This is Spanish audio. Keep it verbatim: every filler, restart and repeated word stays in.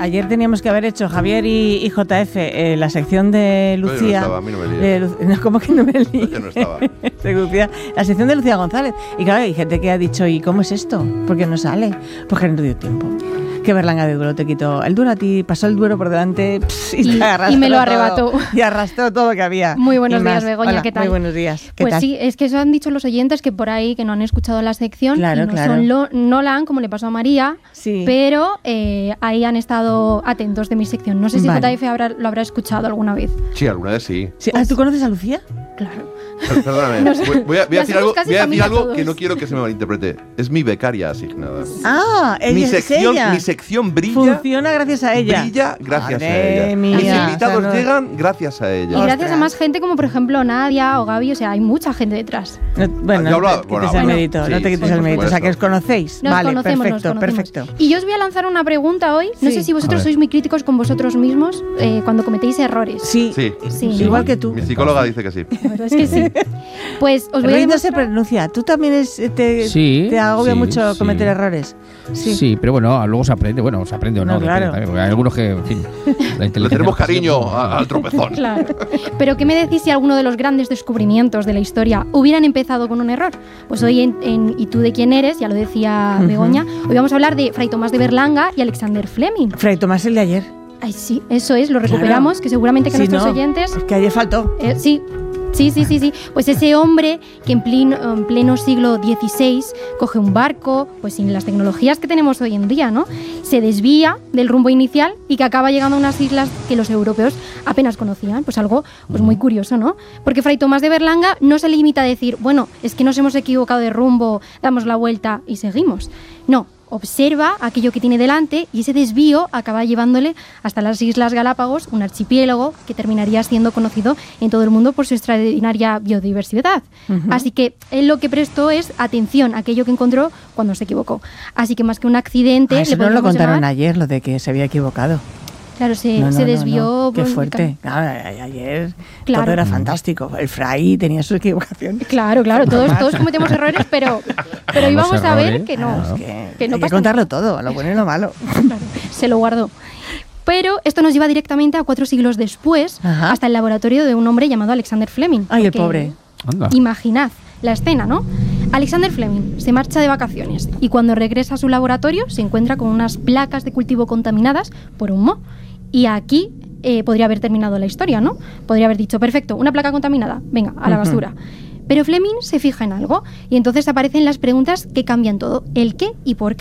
ayer teníamos que haber hecho Javier y, y J F eh, la sección de Lucía. Yo no estaba, a mí no me líes. Lu- no, ¿Cómo que no me líes? Yo no estaba. De Lucía, la sección de Lucía González. Y claro, hay gente que ha dicho, ¿y cómo es esto? ¿Por qué no sale? Pues que no dio tiempo. Que Berlanga de Duero te quitó el Duero a ti, pasó el Duero por delante pss, y, Y- te arrastró y me lo todo, arrebató. y arrastró todo lo que había. Muy buenos Y días, más. Begoña, Hola, ¿qué tal? Muy buenos días. ¿Qué Pues tal? sí, es que eso han dicho los oyentes que por ahí que no han escuchado la sección Claro, y no claro. son lo, Nolan, como le pasó a María, Sí. pero eh, ahí han estado atentos de mi sección. No sé si Vale. J F habrá, lo habrá escuchado alguna vez. Sí, alguna vez sí. Sí, ah, ¿tú conoces a Lucía? Claro. Per- Perdóname, Nos- voy, voy a, voy a nos decir hacemos algo, casi voy a decir familia algo todos. que no quiero que se me malinterprete. Es mi becaria asignada. Ah, ella mi, es sección, ella. mi sección brilla, Funciona gracias a ella. brilla gracias Madre a ella. mía, Mis o sea, invitados no- llegan gracias a Y ella. Ostras. gracias a más gente como por ejemplo Nadia o Gaby, o sea, hay mucha gente detrás. No, bueno, Yo no hablaba- te quites bueno, el bueno, mérito, sí, no te quites sí, el por mérito. O sea, que os supuesto. conocéis. Nos vale, conocemos, perfecto, nos conocemos. perfecto. Y yo os voy a lanzar una pregunta hoy. No Sí. sé si A vosotros ver. sois muy críticos con vosotros mismos eh, cuando cometéis errores. Sí, Sí. Sí. igual que tú. Mi psicóloga dice que sí. Pero es que sí. Pues os voy a Rey no se demostrar- pronuncia. ¿Tú también es- te, Sí, te agobia sí, mucho sí. cometer errores? Sí. pero bueno, luego se aprende. Bueno, se aprende o no, No, depende claro. también, porque hay algunos que, en fin, la Le inteligencia tenemos artificial, cariño no- a- al tropezón. Claro. Pero ¿qué me decís si alguno de los grandes descubrimientos de la historia hubieran empezado con un error? Pues hoy en, en ¿Y tú de quién eres? Ya lo decía Ujú. Begoña. Hoy vamos a hablar de Fray Tomás de Berlanga y Alexander Fleming. Fray Tomás, el de ayer. Ay, sí, eso es, lo recuperamos, Claro. que seguramente que Sí, nuestros no, oyentes... es que ayer faltó. Eh, sí, sí, sí, sí, sí. Pues ese hombre que en pleno, en pleno siglo dieciséis coge un barco, pues sin las tecnologías que tenemos hoy en día, ¿no? Se desvía del rumbo inicial y que acaba llegando a unas islas que los europeos apenas conocían. Pues algo pues muy curioso, ¿no? Porque Fray Tomás de Berlanga no se limita a decir, bueno, es que nos hemos equivocado de rumbo, damos la vuelta y seguimos. No. Observa aquello que tiene delante y ese desvío acaba llevándole hasta las Islas Galápagos, un archipiélago que terminaría siendo conocido en todo el mundo por su extraordinaria biodiversidad. Ujú. Así que él lo que prestó es atención a aquello que encontró cuando se equivocó. Así que más que un accidente... Ah, eso le no lo podríamos contaron llamar- ayer, lo de que se había equivocado. Claro, se, No, no, se no, desvió... no. Qué por- fuerte. Claro, a- ayer Claro. todo era fantástico. El fray tenía sus equivocaciones. Claro, claro, todos, todos cometemos errores, pero, pero Los íbamos a ver errores, que no, Claro, es que que no hay que pasa contarlo todo, lo bueno y lo malo. Claro, se lo guardó. Pero esto nos lleva directamente a cuatro siglos después, Ajá. hasta el laboratorio de un hombre llamado Alexander Fleming. Ay, el Porque pobre. Anda. Imaginad la escena, ¿no? Alexander Fleming se marcha de vacaciones y cuando regresa a su laboratorio se encuentra con unas placas de cultivo contaminadas por un moho. Y aquí eh, podría haber terminado la historia, ¿no? Podría haber dicho, perfecto, una placa contaminada, venga, a la Ujú. basura. Pero Fleming se fija en algo y entonces aparecen las preguntas que cambian todo. ¿El qué y por qué?